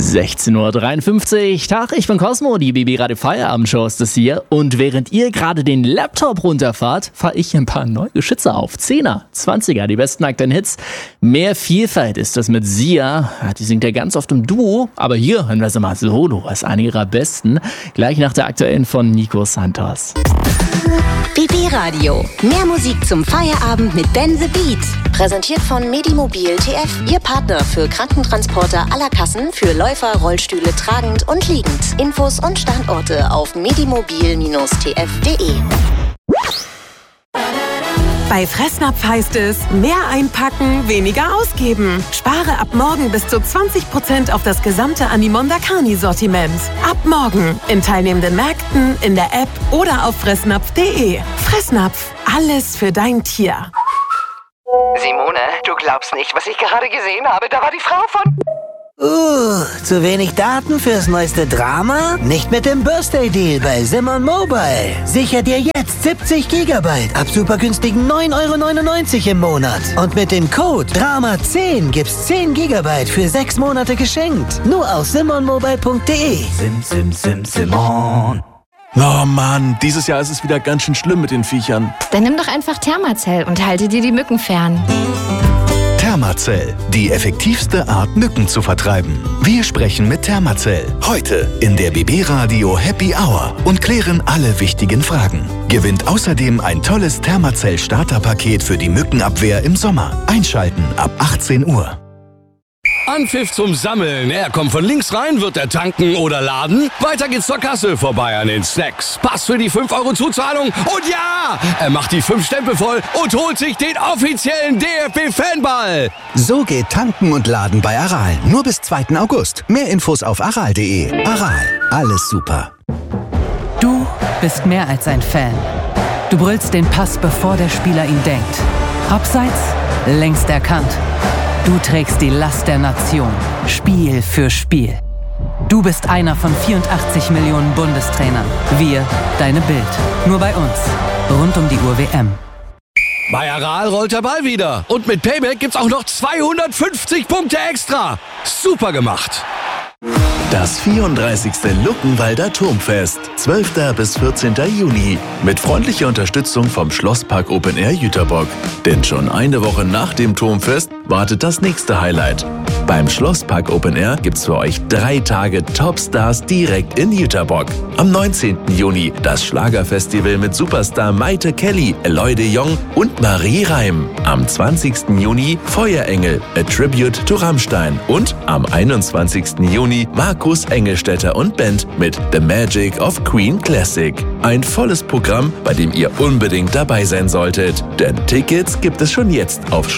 16:53 Uhr. Tag, ich bin Cosmo, die BB Radio Feierabendshow ist das hier. Und während ihr gerade den Laptop runterfahrt, fahre ich ein paar neue Geschütze auf. 10er, 20er, die besten aktuellen Hits. Mehr Vielfalt ist das mit Sia. Die singt ja ganz oft im Duo, aber hier hören wir sie mal solo. Das ist eine ihrer besten. Gleich nach der aktuellen von Nico Santos. BB Radio. Mehr Musik zum Feierabend mit Ben the Beat. Präsentiert von Medimobil TF, Ihr Partner für Krankentransporter aller Kassen für Läufer, Rollstühle tragend und liegend. Infos und Standorte auf medimobil-tf.de. Bei Fressnapf heißt es, mehr einpacken, weniger ausgeben. Spare ab morgen bis zu 20% auf das gesamte Animonda Carni-Sortiment. Ab morgen in teilnehmenden Märkten, in der App oder auf fressnapf.de. Fressnapf, alles für dein Tier. Simone, du glaubst nicht, was ich gerade gesehen habe. Da war die Frau von... Zu wenig Daten fürs neueste Drama? Nicht mit dem Birthday-Deal bei Simon Mobile. Sicher dir jetzt 70 GB ab super günstigen 9,99 € im Monat. Und mit dem Code DRAMA10 gibt's 10 GB für 6 Monate geschenkt. Nur auf simonmobile.de. Simon. Oh Mann, dieses Jahr ist es wieder ganz schön schlimm mit den Viechern. Dann nimm doch einfach Thermacell und halte dir die Mücken fern. Thermacell, die effektivste Art, Mücken zu vertreiben. Wir sprechen mit Thermacell. Heute in der BB Radio Happy Hour und klären alle wichtigen Fragen. Gewinnt außerdem ein tolles Thermacell Starterpaket für die Mückenabwehr im Sommer. Einschalten ab 18 Uhr. Anpfiff zum Sammeln. Er kommt von links rein, wird er tanken oder laden. Weiter geht's zur Kasse, vorbei an den Snacks. Pass für die 5 € Zuzahlung. Und ja, er macht die 5 Stempel voll und holt sich den offiziellen DFB-Fanball. So geht Tanken und Laden bei Aral. Nur bis 2. August. Mehr Infos auf aral.de. Aral, alles super. Du bist mehr als ein Fan. Du brüllst den Pass, bevor der Spieler ihn denkt. Abseits, längst erkannt. Du trägst die Last der Nation, Spiel für Spiel. Du bist einer von 84 Millionen Bundestrainern. Wir, deine Bild. Nur bei uns. Rund um die Uhr WM. Bei Aral rollt der Ball wieder. Und mit Payback gibt's auch noch 250 Punkte extra. Super gemacht. Das 34. Luckenwalder Turmfest, 12. bis 14. Juni. Mit freundlicher Unterstützung vom Schlosspark Open Air Jüterbock. Denn schon eine Woche nach dem Turmfest wartet das nächste Highlight. Beim Schlosspark Open Air gibt's für euch 3 Tage Topstars direkt in Jüterbock. Am 19. Juni das Schlagerfestival mit Superstar Maite Kelly, Eloy de Jong und Marie Reim. Am 20. Juni Feuerengel, A Tribute to Rammstein. Und am 21. Juni Markus Engelstetter und Band mit The Magic of Queen Classic. Ein volles Programm, bei dem ihr unbedingt dabei sein solltet. Denn Tickets gibt es schon jetzt auf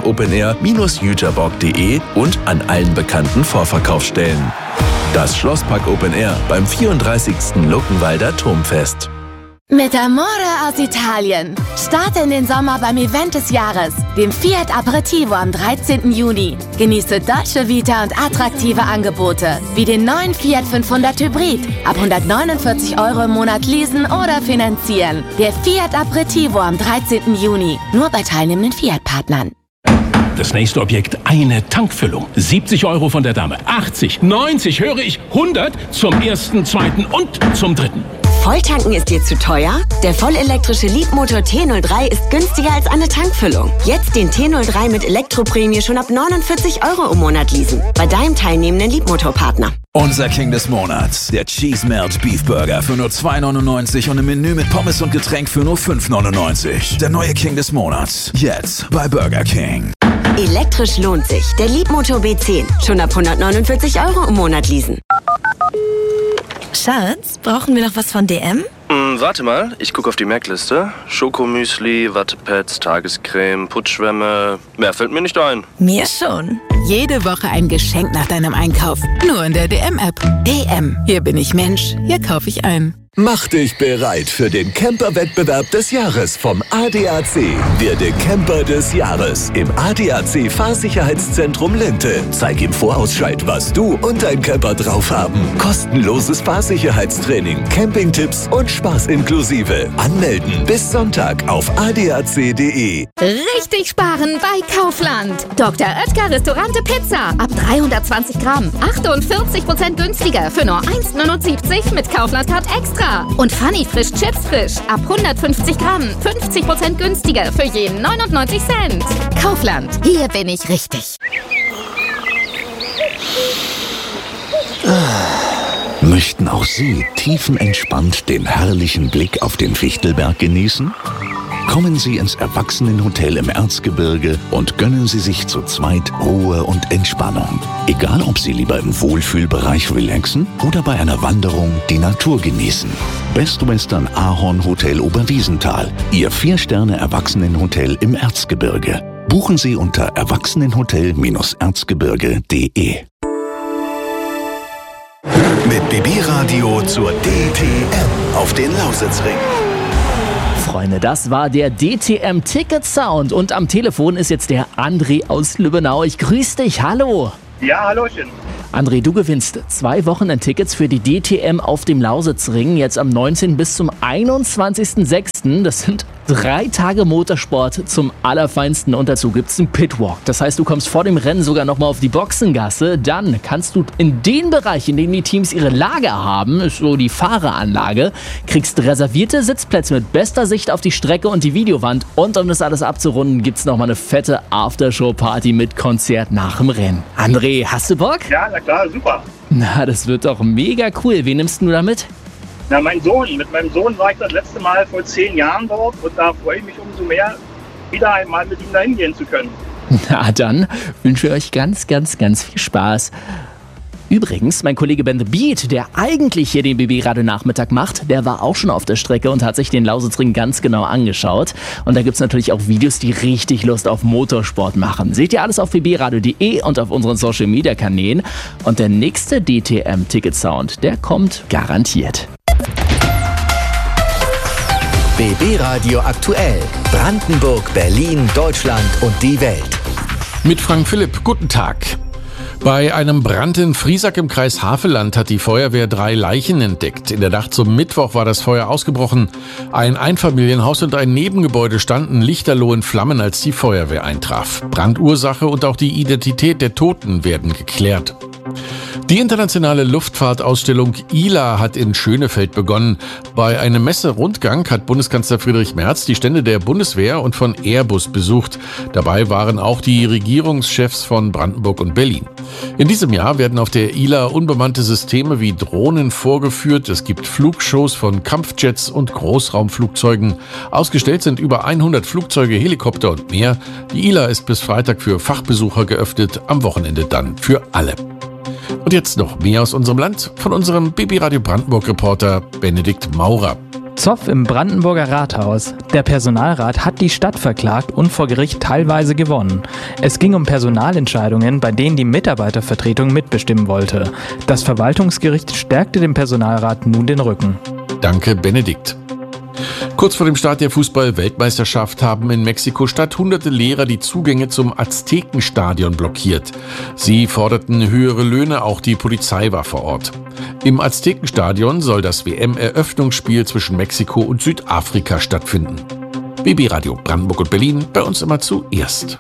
schlossparkopenair-jüterbock.de und an allen bekannten Vorverkaufsstellen. Das Schlosspark Open Air beim 34. Luckenwalder Turmfest. Mit Amore aus Italien. Starte in den Sommer beim Event des Jahres, dem Fiat Aperitivo am 13. Juni. Genieße Dolce Vita und attraktive Angebote, wie den neuen Fiat 500 Hybrid. Ab 149 € im Monat leasen oder finanzieren. Der Fiat Aperitivo am 13. Juni. Nur bei teilnehmenden Fiat-Partnern. Das nächste Objekt, eine Tankfüllung. 70 € von der Dame. 80, 90, höre ich, 100 zum 1., 2. und zum 3. Volltanken ist dir zu teuer? Der vollelektrische Leapmotor T03 ist günstiger als eine Tankfüllung. Jetzt den T03 mit Elektroprämie schon ab 49 € im Monat leasen. Bei deinem teilnehmenden Leapmotor-Partner. Unser King des Monats, der Cheese Melt Beef Burger für nur 2,99 € und im Menü mit Pommes und Getränk für nur 5,99 €. Der neue King des Monats, jetzt bei Burger King. Elektrisch lohnt sich. Der Leapmotor B10. Schon ab 149 € im Monat leasen. Schatz, brauchen wir noch was von DM? Warte mal, ich gucke auf die Merkliste. Schokomüsli, Wattepads, Tagescreme, Putzschwämme. Mehr fällt mir nicht ein. Mir schon. Jede Woche ein Geschenk nach deinem Einkauf. Nur in der DM-App. DM. Hier bin ich Mensch. Hier kaufe ich ein. Mach dich bereit für den Camper-Wettbewerb des Jahres vom ADAC. Werde Camper des Jahres im ADAC Fahrsicherheitszentrum Lente. Zeig im Vorausscheid, was du und dein Camper drauf haben. Kostenloses Fahrsicherheitstraining, Campingtipps und Spaß inklusive. Anmelden bis Sonntag auf adac.de. Richtig sparen bei Kaufland. Dr. Oetker Restaurante Pizza. Ab 320 Gramm. 48% günstiger für nur 1,79 mit Kaufland-Card extra. Und Funny Frisch Chips Frisch. Ab 150 Gramm. 50% günstiger für jeden 99 Cent. Kaufland. Hier bin ich richtig. Möchten auch Sie tiefenentspannt den herrlichen Blick auf den Fichtelberg genießen? Kommen Sie ins Erwachsenenhotel im Erzgebirge und gönnen Sie sich zu zweit Ruhe und Entspannung. Egal, ob Sie lieber im Wohlfühlbereich relaxen oder bei einer Wanderung die Natur genießen. Best Western Ahorn Hotel Oberwiesenthal, Ihr 4-Sterne-Erwachsenenhotel im Erzgebirge. Buchen Sie unter erwachsenenhotel-erzgebirge.de. Mit BB Radio zur DTM auf den Lausitzring. Freunde, das war der DTM-Ticket-Sound und am Telefon ist jetzt der André aus Lübbenau. Ich grüße dich, hallo. Ja, hallöchen. André, du gewinnst 2 Wochenendtickets für die DTM auf dem Lausitzring, jetzt am 19. bis zum 21.06. Das sind 3 Tage Motorsport zum Allerfeinsten und dazu gibt es einen Pitwalk. Das heißt, du kommst vor dem Rennen sogar nochmal auf die Boxengasse. Dann kannst du in den Bereich, in dem die Teams ihre Lager haben, ist so die Fahreranlage, kriegst reservierte Sitzplätze mit bester Sicht auf die Strecke und die Videowand. Und um das alles abzurunden, gibt es nochmal eine fette Aftershow-Party mit Konzert nach dem Rennen. André, hast du Bock? Ja, na klar, super. Na, das wird doch mega cool. Wen nimmst du da mit? Na, mein Sohn. Mit meinem Sohn war ich das letzte Mal vor 10 Jahren dort und da freue ich mich umso mehr, wieder einmal mit ihm dahin gehen zu können. Na, dann wünsche ich euch ganz, ganz, ganz viel Spaß. Übrigens, mein Kollege Ben The Beat, der eigentlich hier den BB Radio Nachmittag macht, der war auch schon auf der Strecke und hat sich den Lausitzring ganz genau angeschaut. Und da gibt es natürlich auch Videos, die richtig Lust auf Motorsport machen. Seht ihr alles auf bbradio.de und auf unseren Social Media Kanälen. Und der nächste DTM-Ticket-Sound, der kommt garantiert. BB Radio aktuell. Brandenburg, Berlin, Deutschland und die Welt. Mit Frank Philipp, guten Tag. Bei einem Brand in Friesack im Kreis Havelland hat die Feuerwehr 3 Leichen entdeckt. In der Nacht zum Mittwoch war das Feuer ausgebrochen. Ein Einfamilienhaus und ein Nebengebäude standen lichterloh in Flammen, als die Feuerwehr eintraf. Brandursache und auch die Identität der Toten werden geklärt. Die internationale Luftfahrtausstellung ILA hat in Schönefeld begonnen. Bei einem Messerundgang hat Bundeskanzler Friedrich Merz die Stände der Bundeswehr und von Airbus besucht. Dabei waren auch die Regierungschefs von Brandenburg und Berlin. In diesem Jahr werden auf der ILA unbemannte Systeme wie Drohnen vorgeführt. Es gibt Flugshows von Kampfjets und Großraumflugzeugen. Ausgestellt sind über 100 Flugzeuge, Helikopter und mehr. Die ILA ist bis Freitag für Fachbesucher geöffnet, am Wochenende dann für alle. Und jetzt noch mehr aus unserem Land von unserem BB Radio Brandenburg-Reporter Benedikt Maurer. Zoff im Brandenburger Rathaus. Der Personalrat hat die Stadt verklagt und vor Gericht teilweise gewonnen. Es ging um Personalentscheidungen, bei denen die Mitarbeitervertretung mitbestimmen wollte. Das Verwaltungsgericht stärkte dem Personalrat nun den Rücken. Danke, Benedikt. Kurz vor dem Start der Fußball-Weltmeisterschaft haben in Mexiko-Stadt hunderte Lehrer die Zugänge zum Aztekenstadion blockiert. Sie forderten höhere Löhne, auch die Polizei war vor Ort. Im Aztekenstadion soll das WM-Eröffnungsspiel zwischen Mexiko und Südafrika stattfinden. BB Radio Brandenburg und Berlin, bei uns immer zuerst.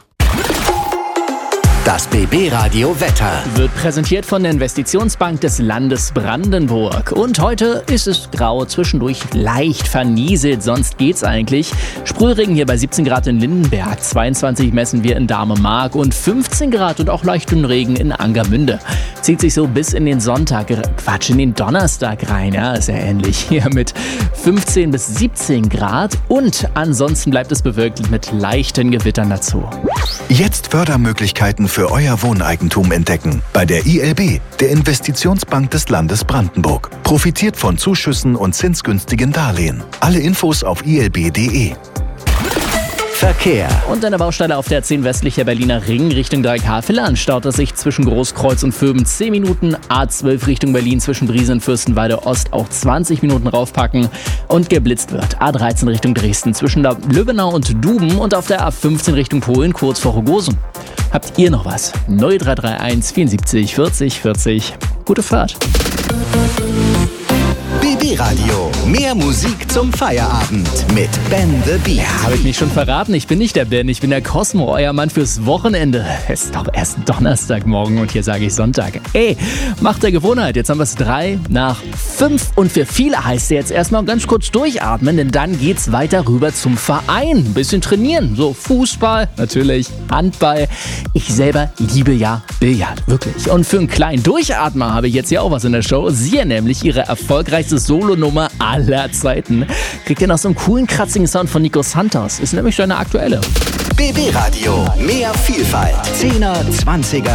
Das BB Radio Wetter wird präsentiert von der Investitionsbank des Landes Brandenburg. Und heute ist es grau, zwischendurch leicht vernieselt, sonst geht's eigentlich. Sprühregen hier bei 17 Grad in Lindenberg, 22 messen wir in Dahme-Mark und 15 Grad und auch leichten Regen in Angermünde. Zieht sich so bis in den Sonntag, in den Donnerstag rein, ja, ist ja ähnlich hier mit 15 bis 17 Grad und ansonsten bleibt es bewölkt mit leichten Gewittern dazu. Jetzt Fördermöglichkeiten für euer Wohneigentum entdecken. Bei der ILB, der Investitionsbank des Landes Brandenburg. Profitiert von Zuschüssen und zinsgünstigen Darlehen. Alle Infos auf ilb.de. Verkehr. Und an der Baustelle auf der 10 westlicher Berliner Ring Richtung Dreieck-Havelland staut es sich zwischen Großkreuz und Vöben 10 Minuten. A12 Richtung Berlin zwischen Briese und Fürstenwalde Ost auch 20 Minuten raufpacken. Und geblitzt wird A13 Richtung Dresden zwischen Lübbenau und Duben und auf der A15 Richtung Polen kurz vor Rogosen. Habt ihr noch was? 0331 74 40 40. Gute Fahrt. BB Radio. Mehr Musik zum Feierabend mit Ben the Beat. Ja, habe ich mich schon verraten. Ich bin nicht der Ben, ich bin der Cosmo, euer Mann fürs Wochenende. Es ist doch erst Donnerstagmorgen und hier sage ich Sonntag. Ey, Macht der Gewohnheit. Jetzt haben wir es 3:05 und für viele heißt es jetzt erstmal ganz kurz durchatmen, denn dann geht's weiter rüber zum Verein. Ein bisschen trainieren, so Fußball, natürlich Handball. Ich selber liebe ja Billard, wirklich. Und für einen kleinen Durchatmer habe ich jetzt hier auch was in der Show. Sie nämlich ihre erfolgreichste Solonummer aller Zeiten. Kriegt ihr noch so einen coolen, kratzigen Sound von Nico Santos. Ist nämlich schon eine aktuelle. BB Radio, mehr Vielfalt. 10er, 20er,